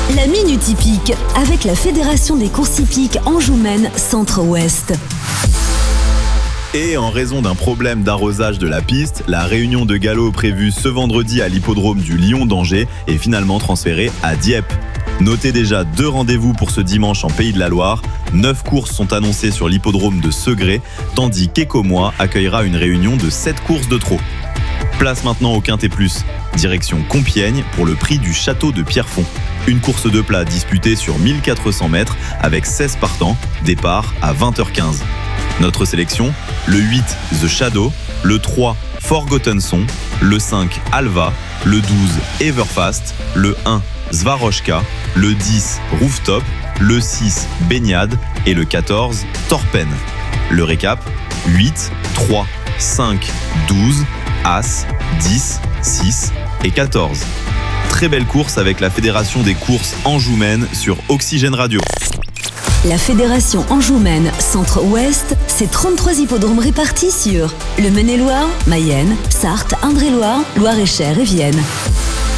La Minute Hippique avec la Fédération des courses hippiques Anjou-Maine Centre-Ouest. Et en raison d'un problème d'arrosage de la piste, la réunion de galop prévue ce vendredi à l'hippodrome du Lion d'Angers est finalement transférée à Dieppe. Notez déjà 2 rendez-vous pour ce dimanche en Pays de la Loire. 9 courses sont annoncées sur l'hippodrome de Segré, tandis qu'Ecomois accueillera une réunion de 7 courses de trot. Place maintenant au Quintet Plus, direction Compiègne pour le prix du Château de Pierrefonds. Une course de plat disputée sur 1400 mètres avec 16 partants, départ à 20h15. Notre sélection, le 8 The Shadow, le 3 Forgotten Son, le 5 Alva, le 12 Everfast, le 1 Svaroshka, le 10 Rooftop, le 6 Baignade et le 14 Torpen. Le récap, 8, 3, 5, 12, As, 10, 6 et 14. Très belle course avec la Fédération des courses Anjou-Maine sur Oxygène Radio. La Fédération Anjou-Maine Centre-Ouest, c'est 33 hippodromes répartis sur le Maine-et-Loire, Mayenne, Sarthe, Indre-et-Loire, Loire-et-Cher et Vienne.